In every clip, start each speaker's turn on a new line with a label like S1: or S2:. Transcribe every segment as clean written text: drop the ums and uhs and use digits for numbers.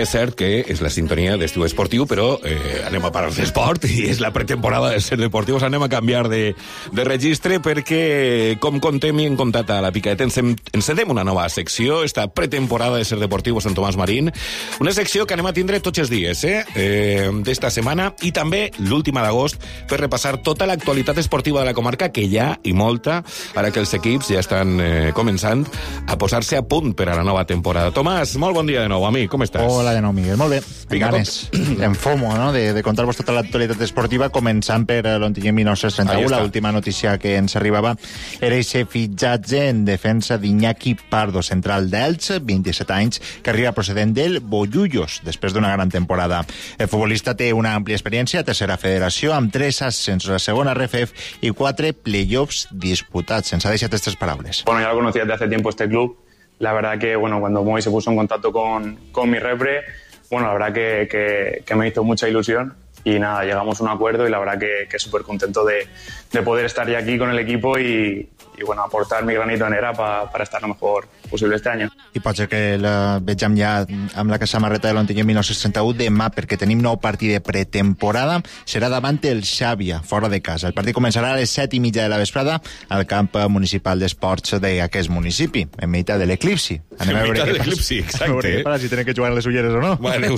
S1: És cert que és la sintonia d'Estiu Esportiu, però anem a parar l'esport i és la pretemporada de Ser Deportius. Anem a canviar de registre perquè, com contem i hem contat a la Picadeta, encedem una nova secció, esta pretemporada de Ser Deportius en Tomàs Marín. Una secció que anem a tindre tots els dies d'esta setmana i també l'última d'agost per repassar tota l'actualitat esportiva de la comarca, que hi ha i molta, ara que els equips ja estan començant a posar-se a punt per a la nova temporada. Tomàs, molt bon dia de nou, amic, com estàs?
S2: Hola de nou, Miguel, molt bé. Ganes, en FOMO, no?, de contar-vos tota l'actualitat esportiva, començant per l'Ontinyent 1931. L'última notícia que ens arribava era aquest fitxatge en defensa d'Iñaki Pardo, central d'Elx, 27 anys, que arriba procedent del Bollullos, després d'una gran temporada. El futbolista té una àmplia experiència a tercera federació, amb 3 ascensos a segona RFF y 4 playoffs disputats. Ens ha deixat estas palabras.
S3: Bueno, ya lo conocía desde hace tiempo este club. La verdad que, bueno, cuando Moy se puso en contacto con mi repre, bueno, la verdad que me hizo mucha ilusión y nada, llegamos a un acuerdo y la verdad que súper contento de poder estar ya aquí con el equipo y bueno, aportar mi granito de arena para estar lo mejor posible este año.
S2: I pot ser que el vegem ja amb la samarreta de l'Ontinyent 1931 demà, perquè tenim nou partit de pretemporada. Serà davant el Xàbia, fora de casa. El partit començarà a les 7:30 de la vesprada al camp municipal d'esports d'aquest municipi, en meitat de l'eclipsi.
S1: En meitat de l'eclipsi, exacte.
S2: Si tenen que jugar a les ulleres o no.
S1: Bueno,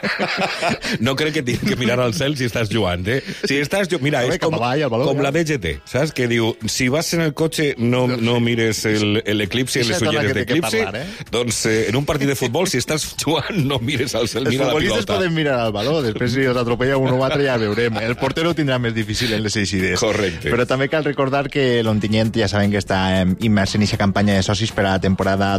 S1: no crec que tinguin que mirar al cel si estàs jugant, Si estàs... Mira, és com la DGT, saps? Que diu, si vas en el cotxe no mires l'eclipsi en les ulleres d'eclipsi, doncs en un partit de futbol, si estàs jugant, no mires al cel, mira la pilota.
S2: Els futbolistes poden mirar al baló, després si els atropella un o altre ja veurem. El portero ho tindrà més difícil en les eixides.
S1: Correcte.
S2: Però també cal recordar que l'Ontinyent ja saben que està immers en aquesta campanya de socis per a la temporada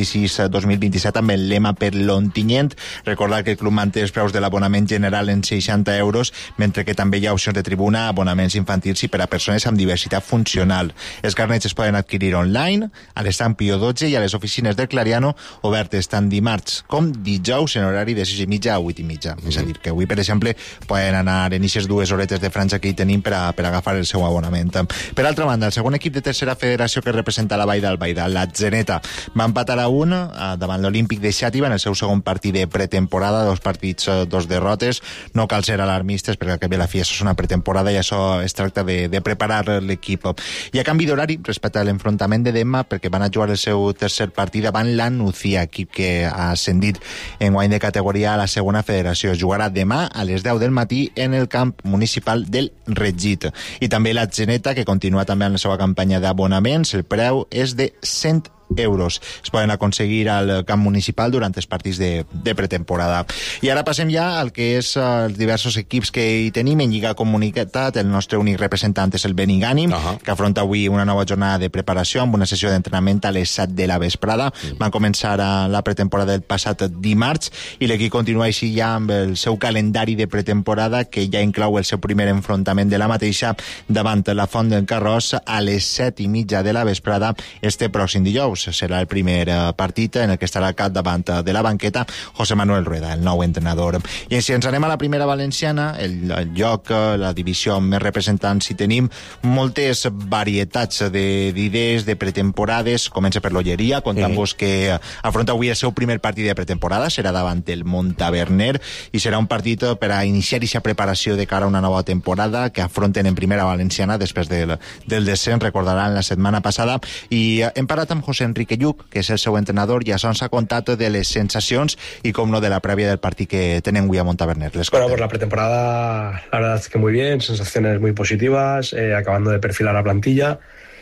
S2: 2026-2027 amb el lema per l'Ontinyent. Recordar que el club manté els preus de l'abonament general en 60 euros, mentre que també hi ha opcions de tribuna, abonaments infantils i per a persones amb diversitat funcional. Els carnets es poden adquirir online, a l'Estant Pío 12 i a les oficines del Clariano, obertes tant dimarts com dijous en horari de 6:30 a 8:30. És a dir, que avui, per exemple, poden anar en aquestes 2 horetes de franja que hi tenim per agafar el seu abonament. Per altra banda, el segon equip de tercera federació que representa la Vall d'Albaida, la Zeneta, va empatar a 1 davant l'Olímpic de Xàtiva en el seu segon partit de pretemporada, 2 partits, 2 derrotes. No cal ser alarmistes perquè al cap i a la fi això és una pretemporada i això es tracta de preparar l'equip. I a canvi d'horari, respecte a l'enfrontament de demà, perquè van a jugar el seu tercer partit davant la Nucía, equip que ha ascendit en guany de categoria a la segona federació. Jugarà demà a les 10 del matí en el camp municipal del Regit. I també la Zeneta, que continua també en la seva campanya d'abonaments. El preu és de 100 euros. Es poden aconseguir al camp municipal durant els partits de pretemporada. I ara passem ja al que és els diversos equips que hi tenim en Lliga Comunitat. El nostre únic representant és el Benigànim, que afronta avui una nova jornada de preparació amb una sessió d'entrenament a les 7 de la vesprada. Van començar la pretemporada del passat dimarts i l'equip continua així ja amb el seu calendari de pretemporada, que ja inclou el seu primer enfrontament de la mateixa davant la Font d'en Carròs a les 7:30 de la vesprada este pròxim dijous. Serà el primer partit en el que estarà al cap davant de la banqueta José Manuel Rueda, el nou entrenador. I si ens anem a la primera valenciana, el lloc, la divisió amb més representants, hi tenim moltes varietats d'idees, de pretemporades. Comença per l'Olleria, contant-vos que afronta avui el seu primer partit de pretemporada, serà davant el Montaverner, i serà un partit per a iniciar aquesta preparació de cara a una nova temporada que afronten en primera valenciana després del descens, recordaran la setmana passada. I hem parlat amb José Enrique Lluc, que és el seu entrenador, i això ens ha contat de les sensacions y, como no, de la prèvia del partido que tienen hoy a Montaverner.
S4: Bueno, pues la pretemporada, la verdad es que muy bien, sensaciones muy positivas, acabando de perfilar la plantilla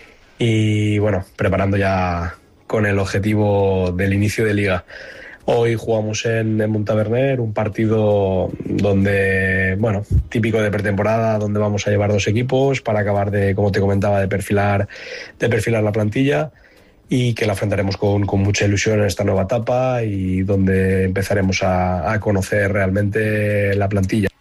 S4: y, bueno, preparando ya con el objetivo del inicio de liga. Hoy jugamos en Montaverner, un partido donde, bueno, típico de pretemporada, donde vamos a llevar 2 equipos para acabar de, como te comentaba, de perfilar la plantilla, y que la afrontaremos con mucha ilusión en esta nueva etapa y donde empezaremos a conocer realmente la plantilla.